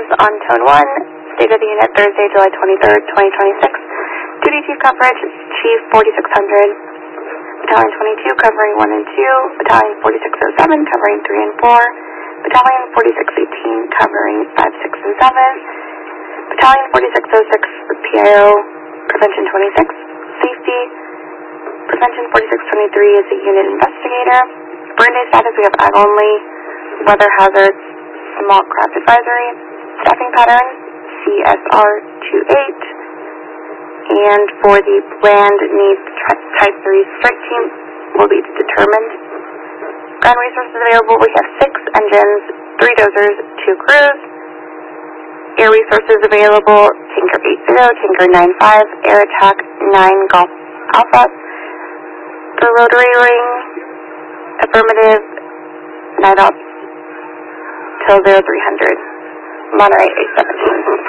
engines on Tone 1, state of the unit Thursday, July 23rd, 2026. Duty Chief coverage, Chief 4600, Battalion 22 covering 1 and 2, Battalion 4607 covering 3 and 4, Battalion 4618 covering 5, 6, and 7, Battalion 4606 PIO Prevention 26, Safety, Prevention 4623 is a unit investigator. Burn day status, we have ag only, weather hazards, small craft advisory, staffing pattern, CSR 28, and for the planned needs type 3 strike team will be determined. Ground resources available, we have 6 engines, 3 dozers, 2 crews. Air resources available, Tanker 80, Tanker 95, Air Attack 9 Golf Alpha. The rotary ring, affirmative, night ops till 0300, Monterey 817.